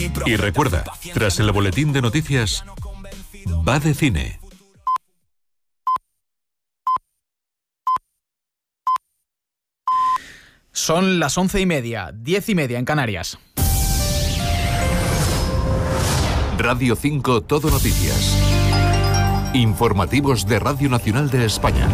Y recuerda, tras el boletín de noticias, va de cine. Son las 11:30, 10:30 en Canarias. Radio 5 Todo Noticias. Informativos de Radio Nacional de España.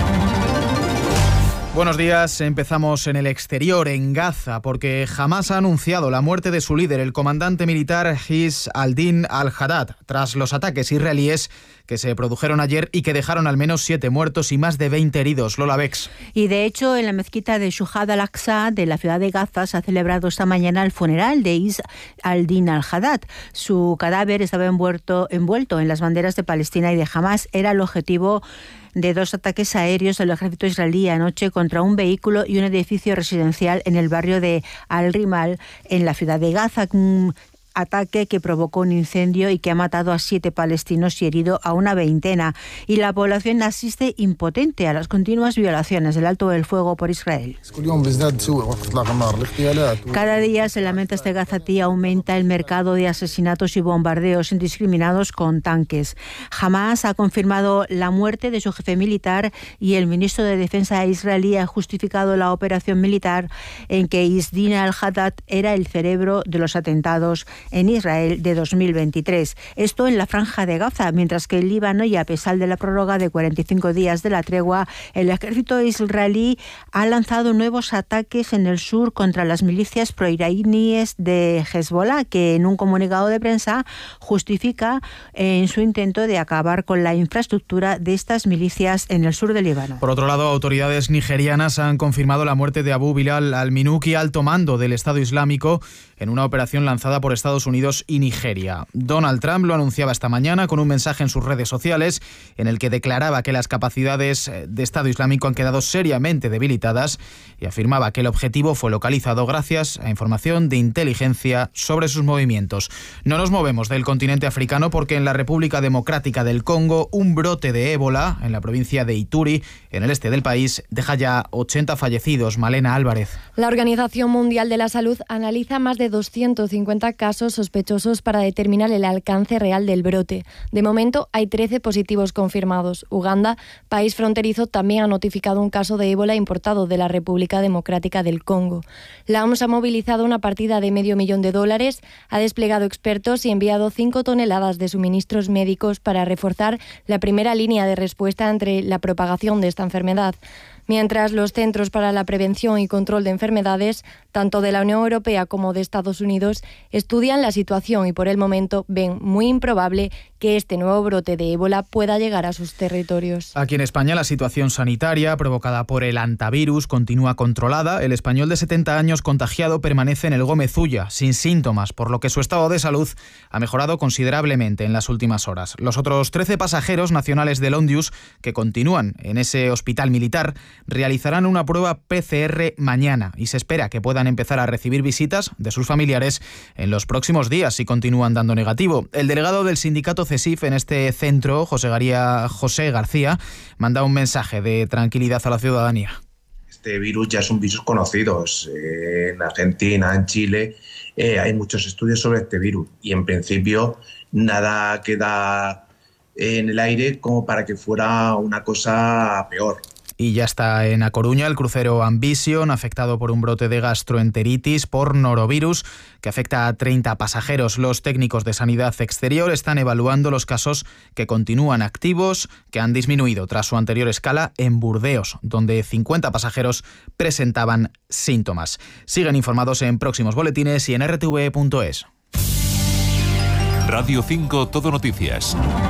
Buenos días, empezamos en el exterior, en Gaza, porque Hamás ha anunciado la muerte de su líder, el comandante militar His al-Din al-Haddad, tras los ataques israelíes que se produjeron ayer y que dejaron al menos 7 muertos y más de 20 heridos. Lola Bex. Y de hecho, en la mezquita de Shuhada al-Aqsa de la ciudad de Gaza se ha celebrado esta mañana el funeral de His al-Din al-Haddad. Su cadáver estaba envuelto en las banderas de Palestina y de Hamás. Era el objetivo de 2 ataques aéreos del ejército israelí anoche contra un vehículo y un edificio residencial en el barrio de Al-Rimal, en la ciudad de Gaza. Un ataque que provocó un incendio y que ha matado a 7 palestinos y herido a una veintena. Y la población asiste impotente a las continuas violaciones del alto del fuego por Israel. Cada día, se lamenta este gazatí, aumenta el mercado de asesinatos y bombardeos indiscriminados con tanques. Hamás ha confirmado la muerte de su jefe militar y el ministro de Defensa israelí ha justificado la operación militar en que His-Din al-Haddad era el cerebro de los atentados en Israel de 2023. Esto en la franja de Gaza, mientras que en Líbano, y a pesar de la prórroga de 45 días de la tregua, el ejército israelí ha lanzado nuevos ataques en el sur contra las milicias proiraníes de Hezbollah, que en un comunicado de prensa justifica en su intento de acabar con la infraestructura de estas milicias en el sur del Líbano. Por otro lado, autoridades nigerianas han confirmado la muerte de Abu Bilal al-Minuki, alto mando del Estado Islámico, en una operación lanzada por Estados Unidos y Nigeria. Donald Trump lo anunciaba esta mañana con un mensaje en sus redes sociales en el que declaraba que las capacidades de Estado Islámico han quedado seriamente debilitadas y afirmaba que el objetivo fue localizado gracias a información de inteligencia sobre sus movimientos. No nos movemos del continente africano porque en la República Democrática del Congo un brote de ébola en la provincia de Ituri, en el este del país, deja ya 80 fallecidos. Malena Álvarez. La Organización Mundial de la Salud analiza más de 250 casos sospechosos para determinar el alcance real del brote. De momento hay 13 positivos confirmados. Uganda, país fronterizo, también ha notificado un caso de ébola importado de la República Democrática del Congo. La OMS ha movilizado una partida de $500,000, ha desplegado expertos y enviado 5 toneladas de suministros médicos para reforzar la primera línea de respuesta ante la propagación de esta enfermedad. Mientras los Centros para la Prevención y Control de Enfermedades, tanto de la Unión Europea como de Estados Unidos, estudian la situación y por el momento ven muy improbable que este nuevo brote de ébola pueda llegar a sus territorios. Aquí en España la situación sanitaria provocada por el hantavirus continúa controlada. El español de 70 años contagiado permanece en el Gómez Ulla sin síntomas, por lo que su estado de salud ha mejorado considerablemente en las últimas horas. Los otros 13 pasajeros nacionales del Ondius que continúan en ese hospital militar realizarán una prueba PCR mañana y se espera que puedan empezar a recibir visitas de sus familiares en los próximos días si continúan dando negativo. El delegado del sindicato CESIF en este centro, José García, manda un mensaje de tranquilidad a la ciudadanía. Este virus ya es un virus conocido. En Argentina, en Chile, hay muchos estudios sobre este virus y en principio nada queda en el aire como para que fuera una cosa peor. Y ya está en A Coruña el crucero Ambition, afectado por un brote de gastroenteritis por norovirus que afecta a 30 pasajeros. Los técnicos de Sanidad Exterior están evaluando los casos que continúan activos, que han disminuido tras su anterior escala en Burdeos, donde 50 pasajeros presentaban síntomas. Siguen informados en próximos boletines y en rtv.es. Radio 5 Todo Noticias.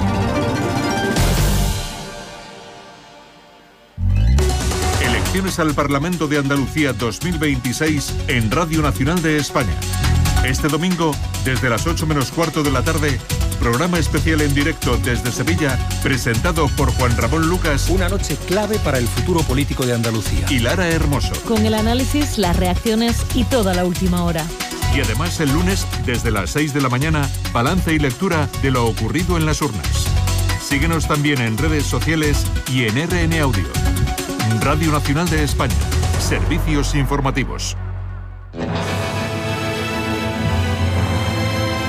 Elecciones al Parlamento de Andalucía 2026 en Radio Nacional de España. Este domingo, desde las 8 menos cuarto de la tarde, programa especial en directo desde Sevilla, presentado por Juan Ramón Lucas. Una noche clave para el futuro político de Andalucía. Y Lara Hermoso. Con el análisis, las reacciones y toda la última hora. Y además el lunes, desde las 6 de la mañana, balance y lectura de lo ocurrido en las urnas. Síguenos también en redes sociales y en RN Audio. Radio Nacional de España. Servicios informativos.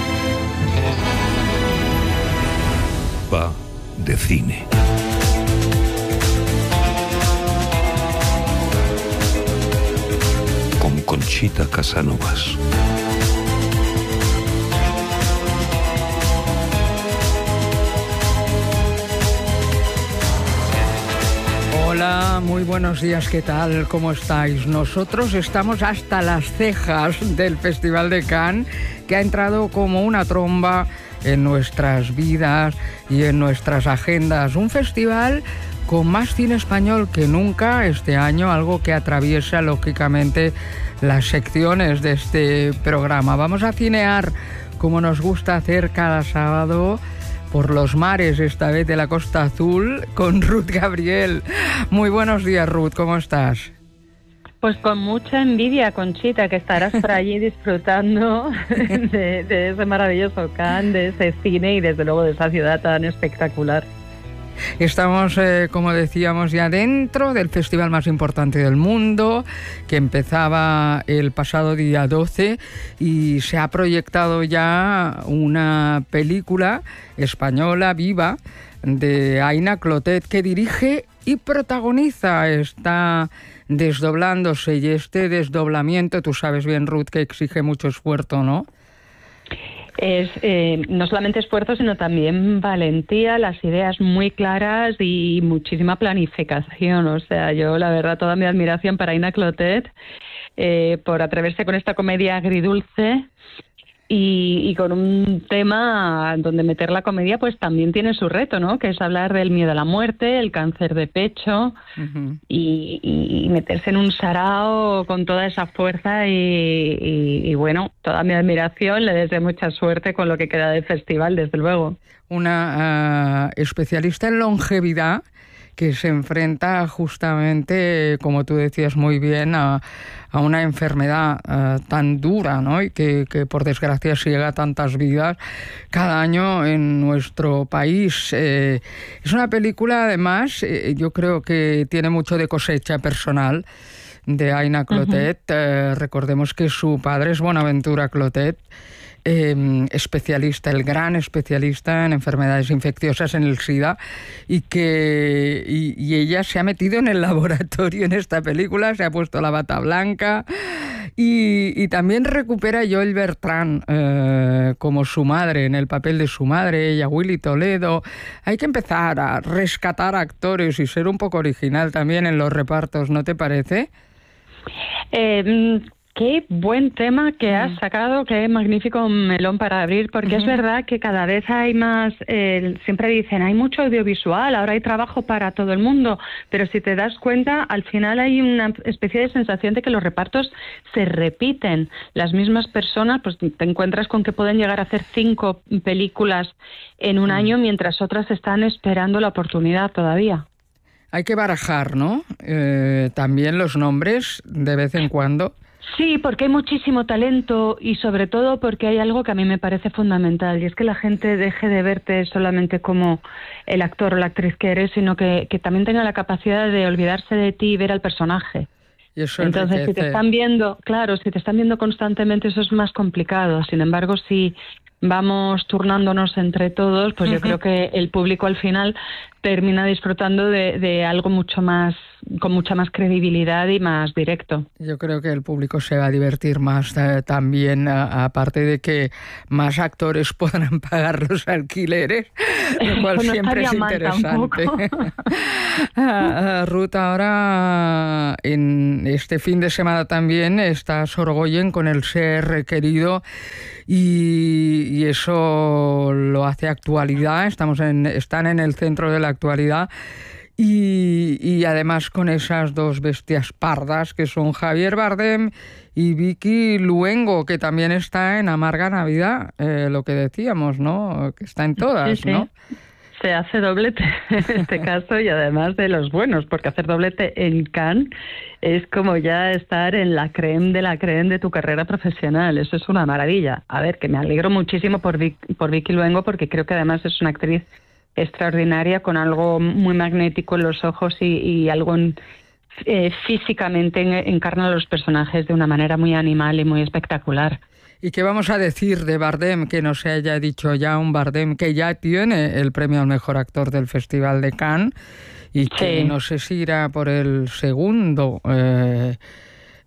Conchita Casanovas. Hola, muy buenos días, ¿qué tal? ¿Cómo estáis? Nosotros estamos hasta las cejas del Festival de Cannes, que ha entrado como una tromba en nuestras vidas y en nuestras agendas. Un festival con más cine español que nunca este año, algo que atraviesa lógicamente las secciones de este programa. Vamos a cinear como nos gusta hacer cada sábado, por los mares, esta vez de la Costa Azul, con Ruth Gabriel. Muy buenos días, Ruth, ¿cómo estás? Pues con mucha envidia, Conchita, que estarás por allí disfrutando de ese maravilloso Cannes, de ese cine y desde luego de esa ciudad tan espectacular. Estamos, como decíamos, ya dentro del festival más importante del mundo, que empezaba el pasado día 12 y se ha proyectado ya una película española viva de Aina Clotet, que dirige y protagoniza. Está desdoblándose y este desdoblamiento, tú sabes bien, Ruth, que exige mucho esfuerzo, ¿no? Es no solamente esfuerzo, sino también valentía, las ideas muy claras y muchísima planificación. O sea, yo la verdad toda mi admiración para Aina Clotet por atreverse con esta comedia agridulce y con un tema donde meter la comedia pues también tiene su reto, ¿no? Que es hablar del miedo a la muerte, el cáncer de pecho y meterse en un sarao con toda esa fuerza y bueno, toda mi admiración, le deseo mucha suerte con lo que queda del festival, desde luego. Una especialista en longevidad que se enfrenta justamente, como tú decías muy bien, a una enfermedad tan dura, ¿no? Y que por desgracia ciega tantas vidas cada año en nuestro país. Es una película, además, yo creo que tiene mucho de cosecha personal de Aina Clotet. Recordemos que su padre es Bonaventura Clotet, especialista, el gran especialista en enfermedades infecciosas, en el SIDA, y ella se ha metido en el laboratorio en esta película, se ha puesto la bata blanca y también recupera a Joel Bertrand como su madre, en el papel de su madre, ella, Willy Toledo. Hay que empezar a rescatar actores y ser un poco original también en los repartos, ¿no te parece? Qué buen tema que has sacado, qué magnífico melón para abrir, porque es verdad que cada vez hay más, siempre dicen, hay mucho audiovisual, ahora hay trabajo para todo el mundo, pero si te das cuenta, al final hay una especie de sensación de que los repartos se repiten. Las mismas personas, pues te encuentras con que pueden llegar a hacer 5 películas en un año, mientras otras están esperando la oportunidad todavía. Hay que barajar, ¿no? También los nombres, de vez en cuando. Sí, porque hay muchísimo talento y sobre todo porque hay algo que a mí me parece fundamental y es que la gente deje de verte solamente como el actor o la actriz que eres, sino que también tenga la capacidad de olvidarse de ti y ver al personaje. Y eso entonces, enriquece. si te están viendo, claro, si te están viendo constantemente, eso es más complicado. Sin embargo, si vamos turnándonos entre todos, pues yo creo que el público al final termina disfrutando de algo mucho más, con mucha más credibilidad y más directo. Yo creo que el público se va a divertir más también, aparte de que más actores podrán pagar los alquileres, lo cual no siempre es interesante. Ruth, ahora en este fin de semana también está Sorgoyen con El ser querido y eso lo hace actualidad. Están en el centro de la actualidad y además con esas dos bestias pardas que son Javier Bardem y Vicky Luengo, que también está en Amarga Navidad, lo que decíamos, ¿no? Que está en todas, sí. ¿No? Se hace doblete en este caso y además de los buenos, porque hacer doblete en Cannes es como ya estar en la crème de tu carrera profesional. Eso es una maravilla. A ver, que me alegro muchísimo por Vicky Luengo, porque creo que además es una actriz extraordinaria con algo muy magnético en los ojos y algo físicamente encarna a los personajes de una manera muy animal y muy espectacular. ¿Y qué vamos a decir de Bardem, que no se haya dicho ya, un Bardem que ya tiene el premio al mejor actor del Festival de Cannes y que no sé si irá por el segundo?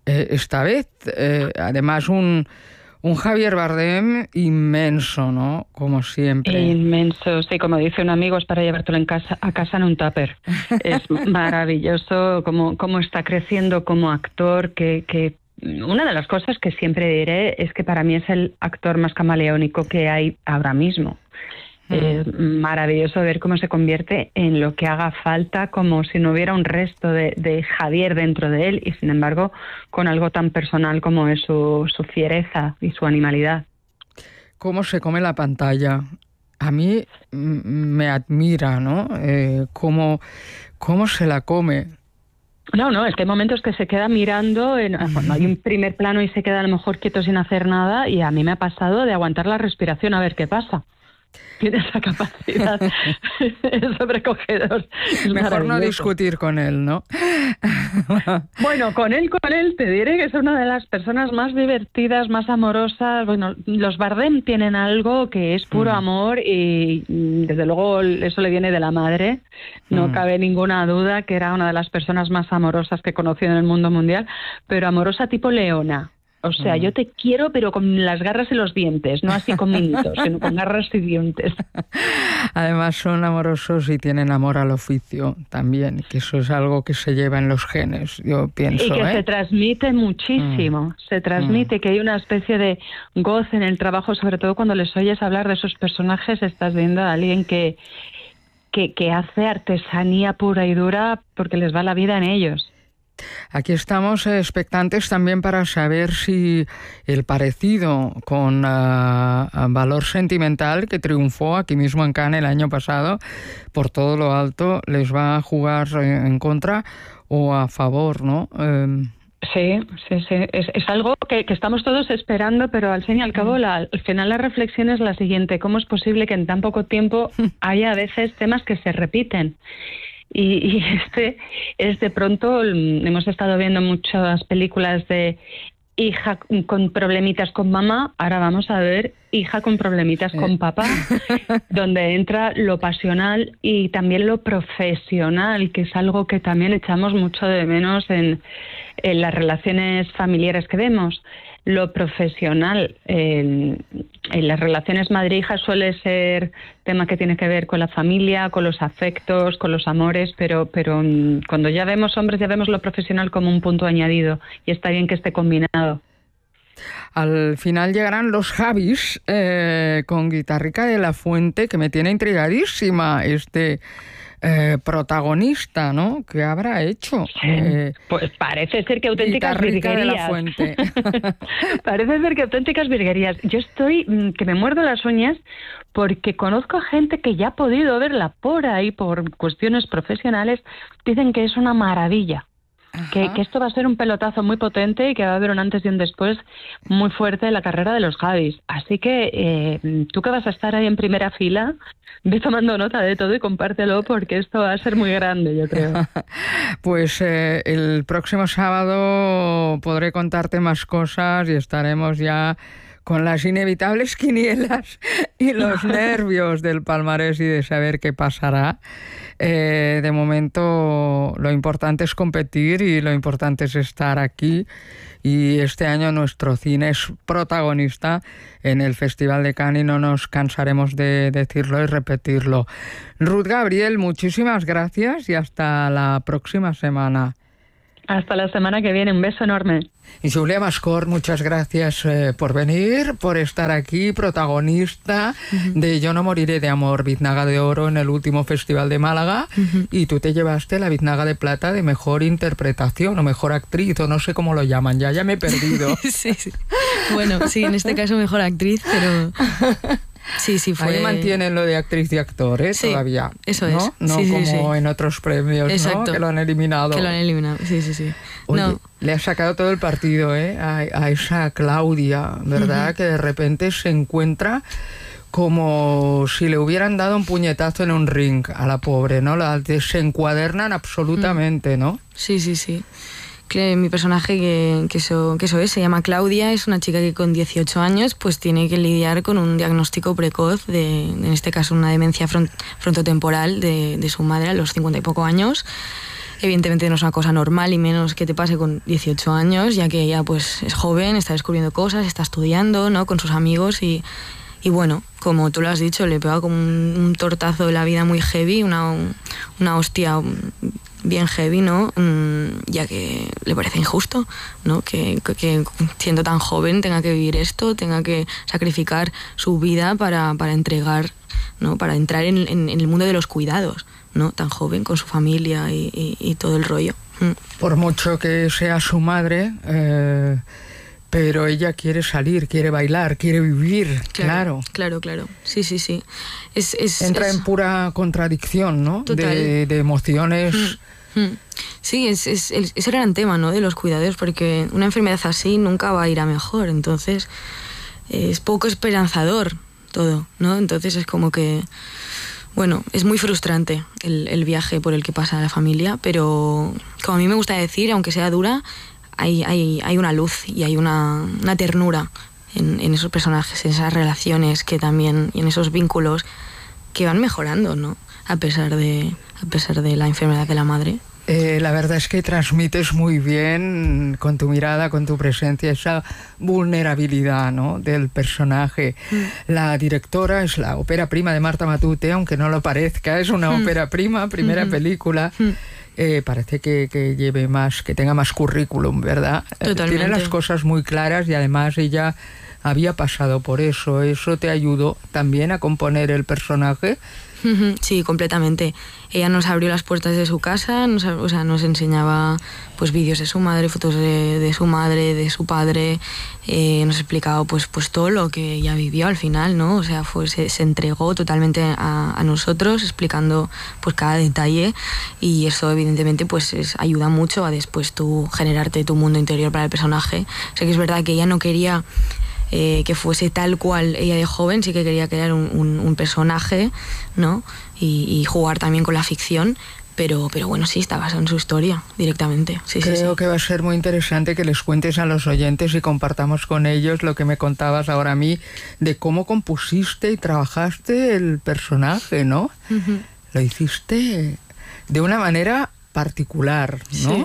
esta vez. Además, un Javier Bardem inmenso, ¿no? Como siempre. Inmenso, sí, como dice un amigo, es para llevártelo a casa en un tupper. Es maravilloso cómo está creciendo como actor, que una de las cosas que siempre diré es que para mí es el actor más camaleónico que hay ahora mismo. Maravilloso ver cómo se convierte en lo que haga falta, como si no hubiera un resto de Javier dentro de él, y sin embargo con algo tan personal como es su fiereza y su animalidad. ¿Cómo se come la pantalla? A mí me admira, ¿no? ¿Cómo se la come? No, es que hay momentos que se queda mirando, cuando hay un primer plano y se queda a lo mejor quieto sin hacer nada, y a mí me ha pasado de aguantar la respiración a ver qué pasa. Tiene esa capacidad, es sobrecogedor. Es mejor no discutir con él, ¿no? Bueno, con él te diré que es una de las personas más divertidas, más amorosas. Bueno, los Bardem tienen algo que es puro amor y desde luego eso le viene de la madre. No cabe ninguna duda que era una de las personas más amorosas que he conocido en el mundo mundial, pero amorosa tipo leona. O sea, yo te quiero, pero con las garras y los dientes, no así con minitos, sino con garras y dientes. Además son amorosos y tienen amor al oficio también, que eso es algo que se lleva en los genes, yo pienso. Y que se transmite muchísimo, se transmite que hay una especie de goce en el trabajo, sobre todo cuando les oyes hablar de esos personajes, estás viendo a alguien que hace artesanía pura y dura porque les va la vida en ellos. Aquí estamos expectantes también para saber si el parecido con Valor Sentimental, que triunfó aquí mismo en Cannes el año pasado, por todo lo alto, les va a jugar en contra o a favor, ¿no? Sí. Es algo que estamos todos esperando, pero al fin y al cabo al final la reflexión es la siguiente: ¿cómo es posible que en tan poco tiempo haya a veces temas que se repiten? Y de pronto hemos estado viendo muchas películas de hija con problemitas con mamá, ahora vamos a ver hija con problemitas con papá, donde entra lo pasional y también lo profesional, que es algo que también echamos mucho de menos en las relaciones familiares que vemos. Lo profesional en las relaciones madre-hija suele ser tema que tiene que ver con la familia, con los afectos, con los amores, pero cuando ya vemos hombres ya vemos lo profesional como un punto añadido y está bien que esté combinado. Al final llegarán los Javis con Guitarrica de la Fuente, que me tiene intrigadísima protagonista, ¿no? ¿Qué habrá hecho? Pues parece ser que auténticas virguerías. De la Fuente. Parece ser que auténticas virguerías. Yo estoy que me muerdo las uñas porque conozco a gente que ya ha podido verla por ahí por cuestiones profesionales. Dicen que es una maravilla. Que esto va a ser un pelotazo muy potente y que va a haber un antes y un después muy fuerte en la carrera de los Javis. Así que tú que vas a estar ahí en primera fila, ve tomando nota de todo y compártelo porque esto va a ser muy grande, yo creo. Pues el próximo sábado podré contarte más cosas y estaremos ya con las inevitables quinielas y los nervios del palmarés y de saber qué pasará. De momento lo importante es competir y lo importante es estar aquí, y este año nuestro cine es protagonista en el Festival de Cannes y no nos cansaremos de decirlo y repetirlo. Ruth Gabriel, muchísimas gracias y hasta la próxima semana. Hasta la semana que viene, un beso enorme. Y Julia Mascort, muchas gracias por venir, por estar aquí, protagonista de Yo no moriré de amor, Biznaga de Oro en el último Festival de Málaga, y tú te llevaste la Biznaga de Plata de mejor interpretación o mejor actriz, o no sé cómo lo llaman, ya me he perdido. Sí. Bueno, sí, en este caso mejor actriz, pero... Sí, fue... Ahí mantienen lo de actriz y actor, sí, todavía. Eso es. No como en otros premios, exacto, ¿no? Que lo han eliminado. Sí. Oye, no. Le ha sacado todo el partido, a esa Claudia, ¿verdad? Que de repente se encuentra como si le hubieran dado un puñetazo en un ring a la pobre, ¿no? La desencuadernan absolutamente, ¿no? Sí. Que mi personaje, que eso es, se llama Claudia, es una chica que con 18 años pues tiene que lidiar con un diagnóstico precoz en este caso una demencia frontotemporal de su madre a los 50 y poco años. evidentemente no es una cosa normal y menos que te pase con 18 años, ya que ella pues es joven, está descubriendo cosas, está estudiando, ¿no? Con sus amigos y bueno, como tú lo has dicho, le pega como un tortazo de la vida muy heavy, una hostia bien heavy, ¿no? Ya que le parece injusto, ¿no? Que siendo tan joven tenga que vivir esto, tenga que sacrificar su vida para entregar, ¿no? Para entrar en el mundo de los cuidados, ¿no? Tan joven, con su familia y todo el rollo. Por mucho que sea su madre, pero ella quiere salir, quiere bailar, quiere vivir, claro. Claro. Sí. Entra en pura contradicción, ¿no? De emociones. Sí, es el gran tema, ¿no? De los cuidados, porque una enfermedad así nunca va a ir a mejor, entonces es poco esperanzador todo, ¿no? Entonces es como que, bueno, es muy frustrante el viaje por el que pasa la familia, pero como a mí me gusta decir, aunque sea dura, hay una luz y hay una ternura en esos personajes, en esas relaciones que también, y en esos vínculos que van mejorando, ¿no? A pesar de la enfermedad de la madre. La verdad es que transmites muy bien con tu mirada, con tu presencia, esa vulnerabilidad, ¿no? Del personaje. La directora es la ópera prima de Marta Matute, aunque no lo parezca, es una ópera prima, primera película. Parece que lleve más, que tenga más currículum, ¿verdad? Totalmente. Tiene las cosas muy claras y además ella había pasado por eso. ¿Eso te ayudó también a componer el personaje? Sí, completamente. Ella nos abrió las puertas de su casa, nos enseñaba pues vídeos de su madre, fotos de su madre, de su padre, nos explicaba pues todo lo que ella vivió al final, ¿no? O sea, se entregó totalmente a nosotros, explicando pues cada detalle, y eso evidentemente pues ayuda mucho a después tú generarte tu mundo interior para el personaje. O sea, que es verdad que ella no quería que fuese tal cual ella de joven, sí que quería crear un personaje, ¿no? Y jugar también con la ficción, pero bueno, sí, está basado en su historia directamente. Creo que va a ser muy interesante que les cuentes a los oyentes y compartamos con ellos lo que me contabas ahora a mí de cómo compusiste y trabajaste el personaje, ¿no? Lo hiciste de una manera particular, ¿no?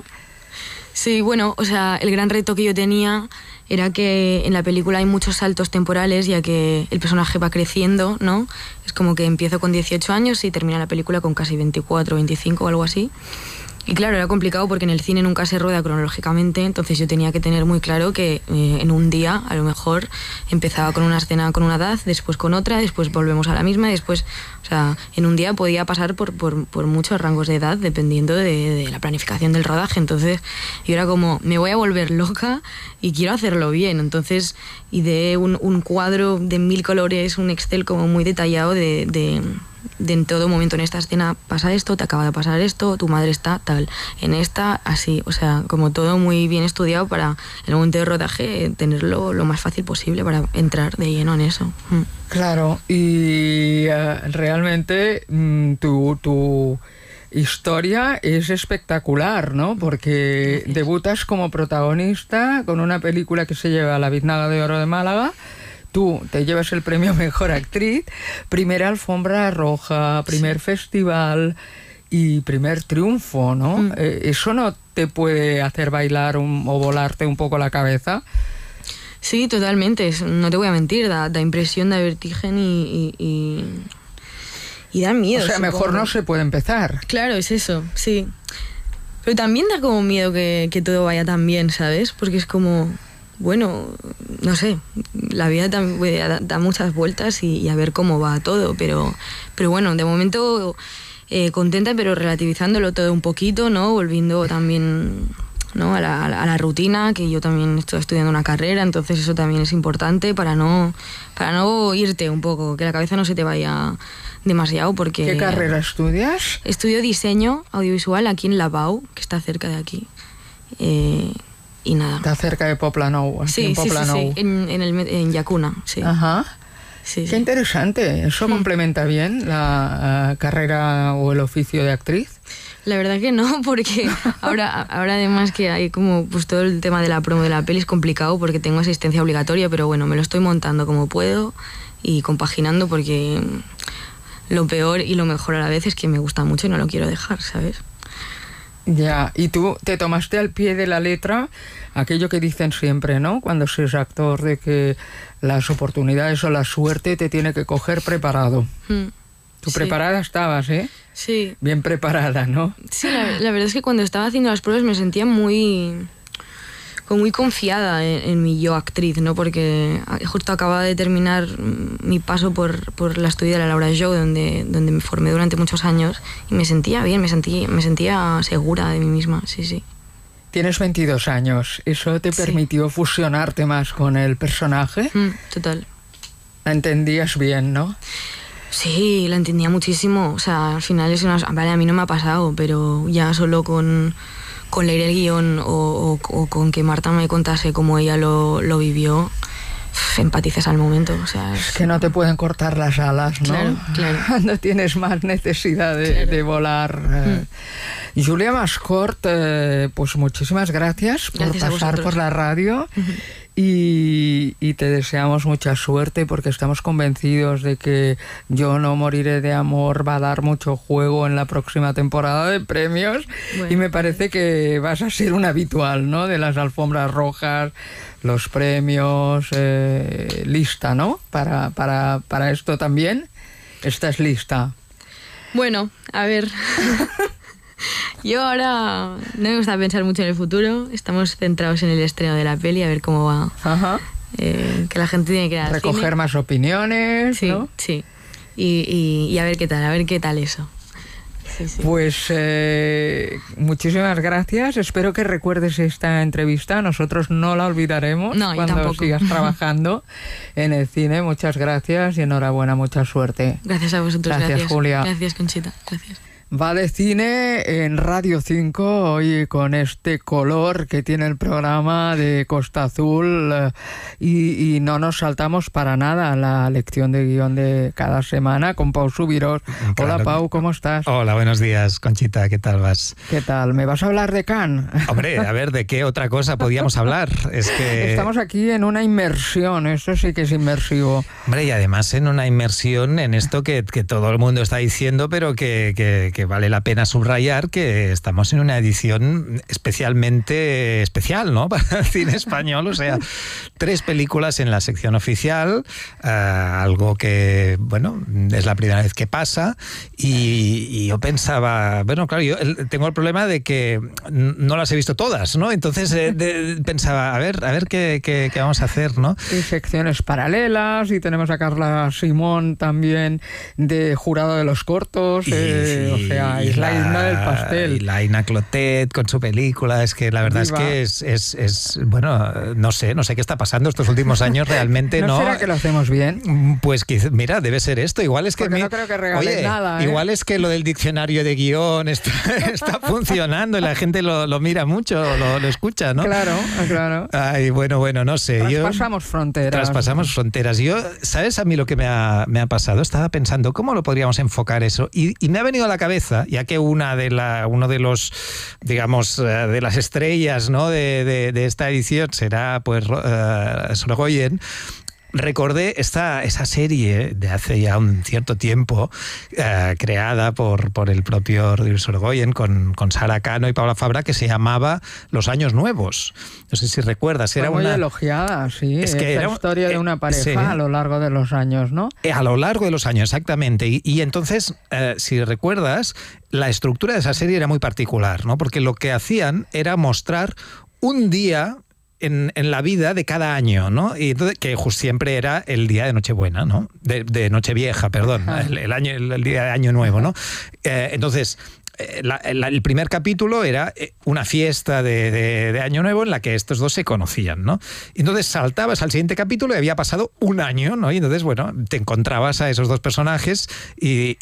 Sí, bueno, o sea, el gran reto que yo tenía era que en la película hay muchos saltos temporales, ya que el personaje va creciendo, ¿no? Es como que empiezo con 18 años y termina la película con casi 24, 25 o algo así. Y claro, era complicado porque en el cine nunca se rueda cronológicamente, entonces yo tenía que tener muy claro que en un día, a lo mejor, empezaba con una escena con una edad, después con otra, después volvemos a la misma, después, o sea, en un día podía pasar por muchos rangos de edad dependiendo de la planificación del rodaje. Entonces yo era como, me voy a volver loca y quiero hacerlo bien. Entonces ideé un cuadro de 1000 colores, un Excel como muy detallado de en todo momento en esta escena pasa esto, te acaba de pasar esto, tu madre está tal, en esta así, o sea, como todo muy bien estudiado para en el momento de rodaje tenerlo lo más fácil posible para entrar de lleno en eso. Claro, y realmente tu historia es espectacular, ¿no? Porque debutas como protagonista con una película que se lleva la Biznaga de Oro de Málaga. Tú te llevas el premio Mejor Actriz, primera alfombra roja, primer festival y primer triunfo, ¿no? ¿Eso no te puede hacer bailar o volarte un poco la cabeza? Sí, totalmente. No te voy a mentir, da impresión, da vertigen y da miedo. O sea, mejor no se puede empezar. Claro, es eso, sí. Pero también da como miedo que todo vaya tan bien, ¿sabes? Porque es como... Bueno, no sé, la vida da muchas vueltas y a ver cómo va todo, pero bueno, de momento contenta, pero relativizándolo todo un poquito, ¿no? Volviendo también, ¿no? a la rutina, que yo también estoy estudiando una carrera, entonces eso también es importante para no irte un poco, que la cabeza no se te vaya demasiado, porque... ¿Qué carrera estudias? Estudio diseño audiovisual aquí en Lavau, que está cerca de aquí. Y nada. Está cerca de Poplanou. Sí, en Llacuna, sí. Ajá. Sí, Qué interesante. ¿Eso complementa bien la carrera o el oficio de actriz? La verdad que no, porque ahora además que hay como pues todo el tema de la promo de la peli es complicado porque tengo asistencia obligatoria, pero bueno, me lo estoy montando como puedo y compaginando, porque lo peor y lo mejor a la vez es que me gusta mucho y no lo quiero dejar, ¿sabes? Ya, y tú te tomaste al pie de la letra aquello que dicen siempre, ¿no? Cuando se es actor, de que las oportunidades o la suerte te tiene que coger preparado. Tú preparada estabas, ¿eh? Sí. Bien preparada, ¿no? Sí, la verdad es que cuando estaba haciendo las pruebas me sentía muy confiada en mi yo actriz, ¿no? Porque justo acababa de terminar mi paso por la estudio de la Laura Jou, donde me formé durante muchos años, y me sentía bien, me sentía segura de mí misma, sí. Tienes 22 años, ¿eso te permitió fusionarte más con el personaje? Total. La entendías bien, ¿no? Sí, la entendía muchísimo, o sea, al final vale, a mí no me ha pasado, pero ya solo con leer el guión o con que Marta me contase cómo ella lo vivió, empatizas al momento. O sea, es que no te pueden cortar las alas, ¿no? Claro. Cuando tienes más necesidad de volar. Julia Mascort, pues muchísimas gracias por pasar por la radio. Y te deseamos mucha suerte, porque estamos convencidos de que Yo no moriré de amor va a dar mucho juego en la próxima temporada de premios. Bueno. Y me parece que vas a ser un habitual, ¿no? De las alfombras rojas, los premios, lista, ¿no? Para esto también. ¿Estás lista? Bueno, a ver... Yo ahora no me gusta pensar mucho en el futuro. Estamos centrados en el estreno de la peli, a ver cómo va. Ajá. Que la gente tiene que ir al recoger cine. Más opiniones, sí, ¿no? Sí. Y a ver qué tal eso. Sí. Pues muchísimas gracias. Espero que recuerdes esta entrevista. Nosotros no la olvidaremos cuando sigas trabajando en el cine. Muchas gracias y enhorabuena, mucha suerte. Gracias a vosotros. Gracias, Julia. Gracias, Conchita. Gracias. Va de cine en Radio 5 hoy con este color que tiene el programa de Costa Azul, y no nos saltamos para nada la lección de guión de cada semana con Pau Subirós. Claro. Hola Pau, ¿cómo estás? Hola, buenos días, Conchita, ¿qué tal vas? ¿Qué tal? ¿Me vas a hablar de Cannes? Hombre, a ver, ¿de qué otra cosa podíamos hablar? Es que... Estamos aquí en una inmersión, eso sí que es inmersivo. Hombre, y además en una inmersión en esto que todo el mundo está diciendo, pero que vale la pena subrayar, que estamos en una edición especialmente especial, ¿no? Para el cine español, o sea, 3 películas en la sección oficial, algo que, bueno, es la primera vez que pasa, y yo pensaba, bueno, claro, yo tengo el problema de que no las he visto todas, ¿no? Entonces pensaba, a ver qué vamos a hacer, ¿no? Y secciones paralelas, y tenemos a Carla Simón también de jurado de los cortos, o sea, es la isla del pastel. Y la Aina Clotet con su película, es que la verdad Viva. Es que es bueno, no sé qué está pasando estos últimos años realmente. ¿No será que lo hacemos bien? Pues mira, debe ser esto. Igual es que no creo que regalen nada, ¿eh? Igual es que lo del diccionario de guión está funcionando y la gente lo mira mucho, lo escucha, ¿no? Claro. Ay, bueno, no sé. Traspasamos fronteras. Yo, ¿sabes a mí lo que me ha pasado? Estaba pensando, ¿cómo lo podríamos enfocar eso? Y me ha venido a la cabeza, ya que uno de los, digamos, de las estrellas, ¿no? de esta edición será pues Sorogoyen. Recordé esa serie de hace ya un cierto tiempo, creada por el propio Rodrigo Sorogoyen con Sara Cano y Paula Fabra, que se llamaba Los Años Nuevos. No sé si recuerdas. Era muy elogiada, sí. Es que era historia de una pareja, sí, a lo largo de los años, ¿no? A lo largo de los años, exactamente. Y entonces, si recuerdas, la estructura de esa serie era muy particular, ¿no? Porque lo que hacían era mostrar un día en la vida de cada año, ¿no? Y entonces, que siempre era el día de Nochebuena, ¿no? De Nochevieja, perdón, el día de Año Nuevo, ¿no? Entonces, el primer capítulo era una fiesta de Año Nuevo en la que estos dos se conocían, ¿no? Y entonces saltabas al siguiente capítulo y había pasado un año, ¿no? Y entonces, bueno, te encontrabas a esos dos personajes y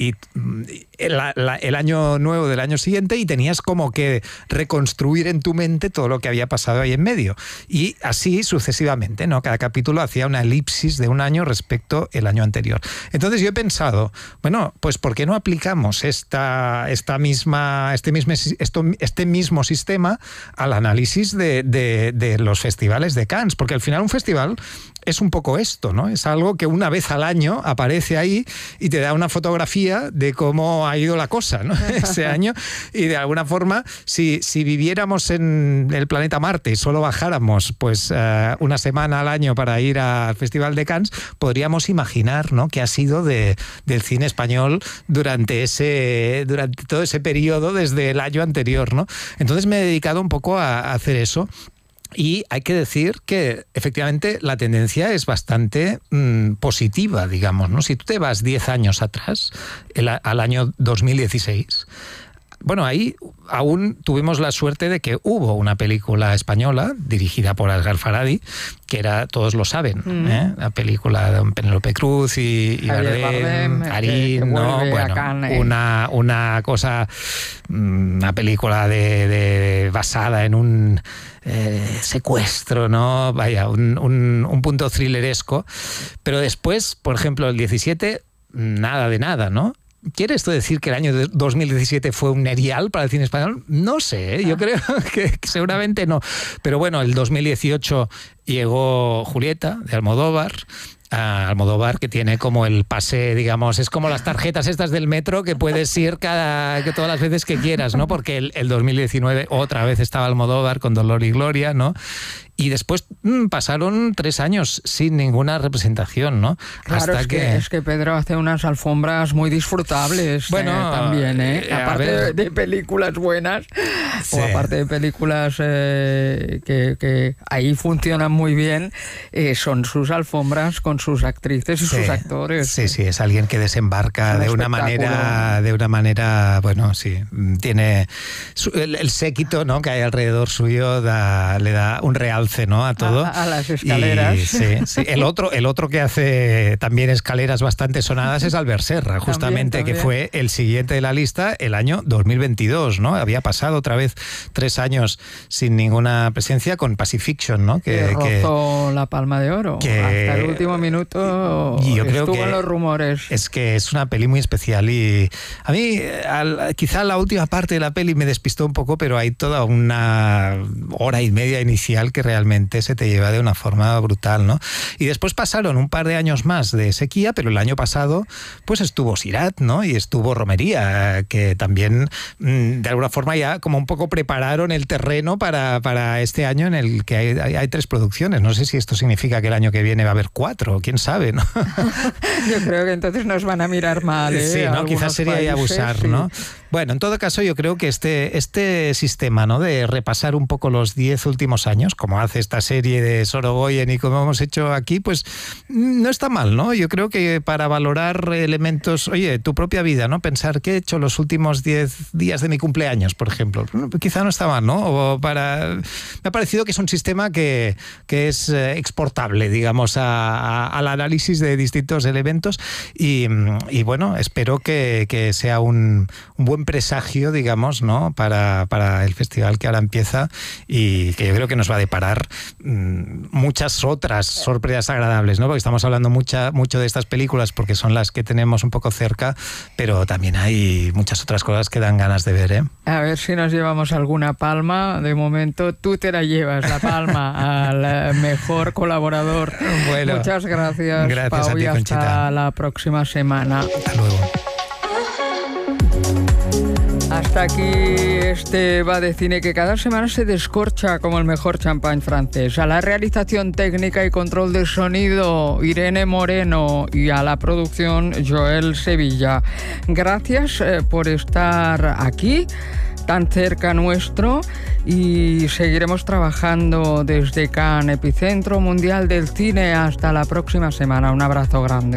el año nuevo del año siguiente, y tenías como que reconstruir en tu mente todo lo que había pasado ahí en medio. Y así sucesivamente, ¿no? Cada capítulo hacía una elipsis de un año respecto al año anterior. Entonces yo he pensado, bueno, pues ¿por qué no aplicamos esta misma este mismo sistema al análisis de los festivales de Cannes, porque al final un festival es un poco esto, ¿no? Es algo que una vez al año aparece ahí y te da una fotografía de cómo ha ido la cosa, ¿no? Ese año, y de alguna forma, si viviéramos en el planeta Marte y solo bajáramos pues una semana al año para ir al Festival de Cannes, podríamos imaginar, ¿no?, qué ha sido del cine español durante todo ese periodo desde el año anterior, ¿no? Entonces me he dedicado un poco a hacer eso. Y hay que decir que efectivamente la tendencia es bastante positiva, digamos, ¿no? Si tú te vas 10 años atrás, al año 2016, bueno, ahí aún tuvimos la suerte de que hubo una película española dirigida por Asghar Farhadi, que era, todos lo saben, la película de Penélope Cruz y Bardem, Arín, ¿no? Bueno, una cosa, una película basada en un secuestro, ¿no? Vaya, un punto thrilleresco. Pero después, por ejemplo, el 17, nada de nada, ¿no? ¿Quiere esto decir que el año 2017 fue un erial para el cine español? No sé, yo creo que seguramente no. Pero bueno, el 2018 llegó Julieta, de Almodóvar, que tiene como el pase, digamos, es como las tarjetas estas del metro que puedes ir que todas las veces que quieras, ¿no? Porque el 2019 otra vez estaba Almodóvar con Dolor y Gloria, ¿no? Y después pasaron 3 años sin ninguna representación, ¿no? Claro, es que Pedro hace unas alfombras muy disfrutables, también, aparte de películas buenas, sí, o aparte de películas que ahí funcionan muy bien, son sus alfombras con sus actrices y sus actores. Sí, es alguien que desembarca de una manera, bueno, sí, tiene el séquito, ¿no?, que hay alrededor suyo, le da un realce, ¿no?, a todo. A las escaleras. Sí. El otro que hace también escaleras bastante sonadas es Albert Serra, justamente, también. Que fue el siguiente de la lista el año 2022, ¿no? Había pasado otra vez 3 años sin ninguna presencia con Pacifiction, ¿no? Que rozó la Palma de Oro. Hasta el último minuto estuvo en los rumores. Es que es una peli muy especial y a mí quizá la última parte de la peli me despistó un poco, pero hay toda una hora y media inicial que realmente se te lleva de una forma brutal, ¿no? Y después pasaron un par de años más de sequía, pero el año pasado pues estuvo Sirat, ¿no? Y estuvo Romería, que también de alguna forma ya como un poco prepararon el terreno para este año en el que hay 3 producciones. No sé si esto significa que el año que viene va a haber 4, quién sabe, ¿no? Yo creo que entonces nos van a mirar mal, ¿eh? Sí, ¿no? Quizás sería ahí abusar, sí, ¿no? Bueno, en todo caso yo creo que este sistema, ¿no?, de repasar un poco los 10 últimos años, como hace esta serie de Sorogoyen y como hemos hecho aquí, pues no está mal, ¿no? Yo creo que para valorar elementos, oye, tu propia vida, ¿no? Pensar qué he hecho los últimos 10 días de mi cumpleaños, por ejemplo. Quizá no está mal, ¿no? Me ha parecido que es un sistema que es exportable, digamos, al análisis de distintos elementos y bueno, espero que sea un buen presagio, digamos, ¿no?, para el festival que ahora empieza y que yo creo que nos va a deparar muchas otras sorpresas agradables, ¿no? Porque estamos hablando mucho de estas películas porque son las que tenemos un poco cerca, pero también hay muchas otras cosas que dan ganas de ver, ¿eh? A ver si nos llevamos alguna palma. De momento tú te la llevas, la palma, al mejor colaborador. Bueno, muchas gracias, Pau, a ti, y hasta Conchita. La próxima semana. Hasta luego. Hasta aquí este Va de Cine que cada semana se descorcha como el mejor champán francés. A la realización técnica y control de sonido, Irene Moreno, y a la producción, Joel Sevilla. Gracias por estar aquí, tan cerca nuestro, y seguiremos trabajando desde Cannes, epicentro mundial del cine. Hasta la próxima semana. Un abrazo grande.